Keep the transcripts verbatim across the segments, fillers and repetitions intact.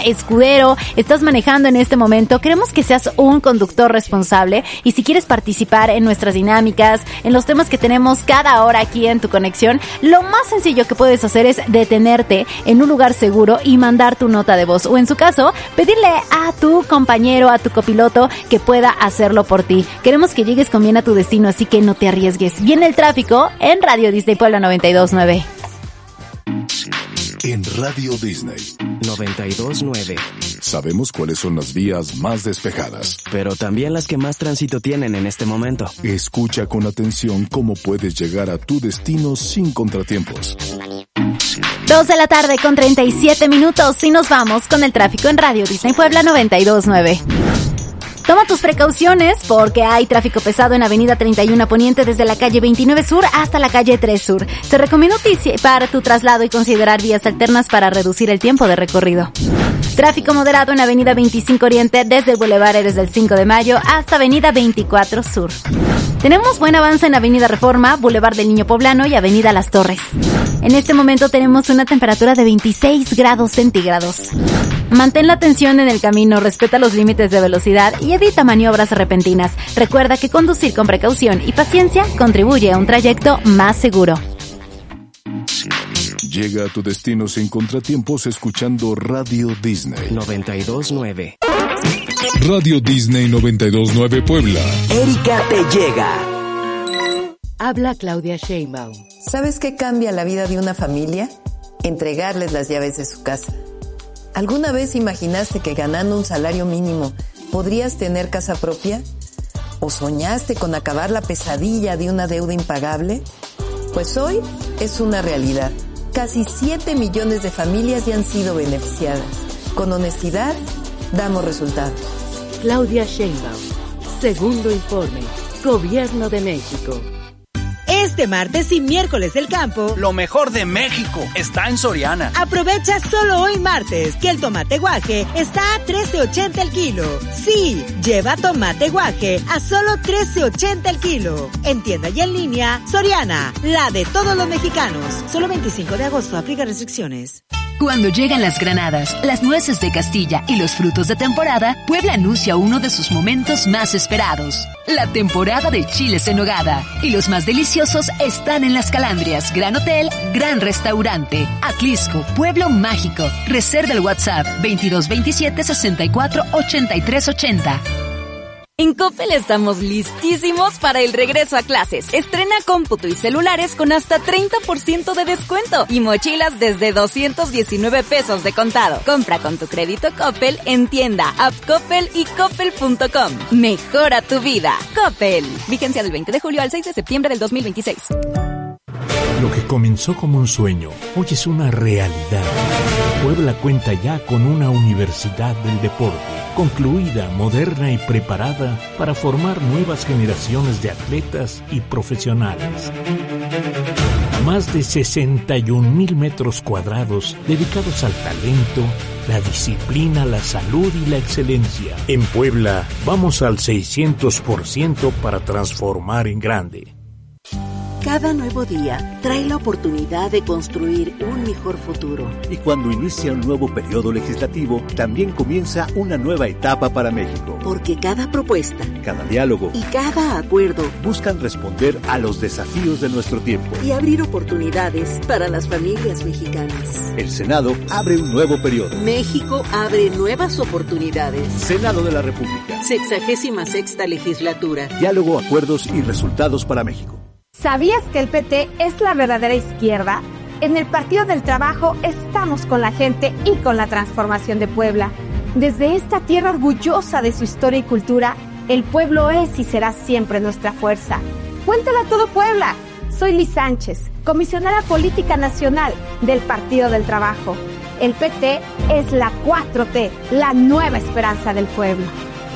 escudero, estás manejando en este momento, queremos que seas un conductor responsable y si quieres participar en nuestras dinámicas, en los temas que tenemos cada hora aquí en Tu Conexión, lo más sencillo que puedes hacer es detenerte en un lugar seguro y mandar tu nota de voz o en su caso, pedirle a tu compañero, a tu copiloto que pueda hacerlo por ti. Queremos que llegues con bien a tu destino, así que no te arriesgues. Viene el tráfico en Radio Disney Puebla noventa y dos punto nueve. En Radio Disney noventa y dos punto nueve. Sabemos cuáles son las vías más despejadas, pero también las que más tránsito tienen en este momento. Escucha con atención cómo puedes llegar a tu destino sin contratiempos. Dos de la tarde con treinta y siete minutos y nos vamos con el tráfico en Radio Disney Puebla noventa y dos punto nueve. Toma tus precauciones porque hay tráfico pesado en Avenida treinta y uno Poniente desde la calle veintinueve Sur hasta la calle tres Sur. Se recomienda anticipar tu traslado y considerar vías alternas para reducir el tiempo de recorrido. Tráfico moderado en Avenida veinticinco Oriente desde el Boulevard desde el cinco de Mayo hasta Avenida veinticuatro Sur. Tenemos buen avance en Avenida Reforma, Boulevard del Niño Poblano y Avenida Las Torres. En este momento tenemos una temperatura de veintiséis grados centígrados. Mantén la atención en el camino, respeta los límites de velocidad y evita maniobras repentinas. Recuerda que conducir con precaución y paciencia contribuye a un trayecto más seguro. Llega a tu destino sin contratiempos escuchando Radio Disney noventa y dos punto nueve. Radio Disney noventa y dos punto nueve Puebla. Erika te llega. Habla Claudia Sheinbaum. ¿Sabes qué cambia la vida de una familia? Entregarles las llaves de su casa. ¿Alguna vez imaginaste que ganando un salario mínimo podrías tener casa propia? ¿O soñaste con acabar la pesadilla de una deuda impagable? Pues hoy es una realidad. Casi siete millones de familias ya han sido beneficiadas. Con honestidad, damos resultados. Claudia Sheinbaum. Segundo informe. Gobierno de México. Este martes y miércoles del campo, lo mejor de México está en Soriana. Aprovecha solo hoy martes que el tomate guaje está a trece ochenta el kilo. Sí, lleva tomate guaje a solo trece ochenta el kilo. En tienda y en línea, Soriana, la de todos los mexicanos. Solo veinticinco de agosto, aplica restricciones. Cuando llegan las granadas, las nueces de Castilla y los frutos de temporada, Puebla anuncia uno de sus momentos más esperados. La temporada de chiles en nogada. Y los más deliciosos están en Las Calandrias, Gran Hotel, Gran Restaurante. Atlisco, Pueblo Mágico. Reserva el WhatsApp veintidós veintisiete sesenta y cuatro ochenta y tres ochenta. En Coppel estamos listísimos para el regreso a clases. Estrena cómputo y celulares con hasta treinta por ciento de descuento y mochilas desde doscientos diecinueve pesos de contado. Compra con tu crédito Coppel en tienda, app Coppel y coppel punto com. Mejora tu vida. Coppel. Vigencia del veinte de julio al seis de septiembre del dos mil veintiséis. Lo que comenzó como un sueño, hoy es una realidad. Puebla cuenta ya con una universidad del deporte, concluida, moderna y preparada para formar nuevas generaciones de atletas y profesionales. Más de sesenta y un mil metros cuadrados dedicados al talento, la disciplina, la salud y la excelencia. En Puebla, vamos al seiscientos por ciento para transformar en grande. Cada nuevo día trae la oportunidad de construir un mejor futuro. Y cuando inicia un nuevo periodo legislativo, también comienza una nueva etapa para México. Porque cada propuesta, cada diálogo y cada acuerdo buscan responder a los desafíos de nuestro tiempo y abrir oportunidades para las familias mexicanas. El Senado abre un nuevo periodo. México abre nuevas oportunidades. Senado de la República. Sexagésima sexta legislatura. Diálogo, acuerdos y resultados para México. ¿Sabías que el P T es la verdadera izquierda? En el Partido del Trabajo estamos con la gente y con la transformación de Puebla. Desde esta tierra orgullosa de su historia y cultura, el pueblo es y será siempre nuestra fuerza. ¡Cuéntala a todo Puebla! Soy Liz Sánchez, comisionada política nacional del Partido del Trabajo. El P T es la cuatro T, la nueva esperanza del pueblo.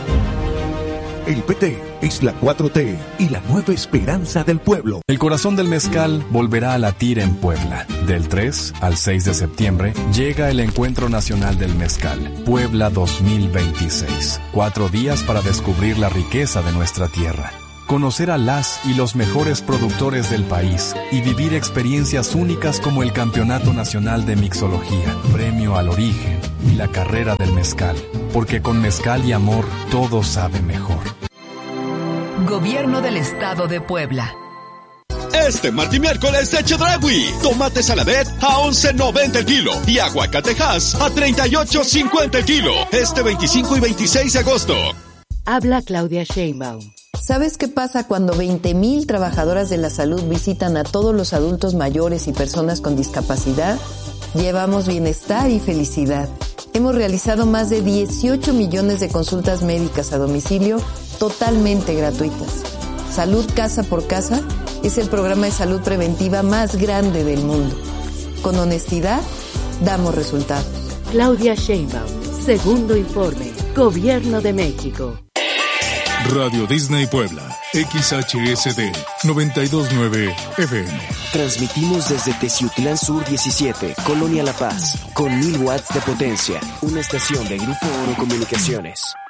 El P T es la cuatro T y la nueva esperanza del pueblo. El corazón del mezcal volverá a latir en Puebla. Del tres al seis de septiembre llega el Encuentro Nacional del Mezcal, Puebla dos mil veintiséis. Cuatro días para descubrir la riqueza de nuestra tierra. conocer a las y los mejores productores del país y vivir experiencias únicas como el Campeonato Nacional de Mixología, Premio al Origen y la carrera del mezcal, porque con mezcal y amor todo sabe mejor. Gobierno del Estado de Puebla. Este martes y miércoles de Chedraui, tomate saladet a once noventa el kilo y aguacatejas a treinta y ocho cincuenta el kilo. Este veinticinco y veintiséis de agosto. Habla Claudia Sheinbaum. ¿Sabes qué pasa cuando veinte mil trabajadoras de la salud visitan a todos los adultos mayores y personas con discapacidad? Llevamos bienestar y felicidad. Hemos realizado más de dieciocho millones de consultas médicas a domicilio totalmente gratuitas. Salud Casa por Casa es el programa de salud preventiva más grande del mundo. Con honestidad, damos resultados. Claudia Sheinbaum, segundo informe, Gobierno de México. Radio Disney Puebla, X H S D noventa y dos punto nueve F M. Transmitimos desde Teciutlán Sur diecisiete, Colonia La Paz, con mil watts de potencia. Una estación de Grupo Oro Comunicaciones.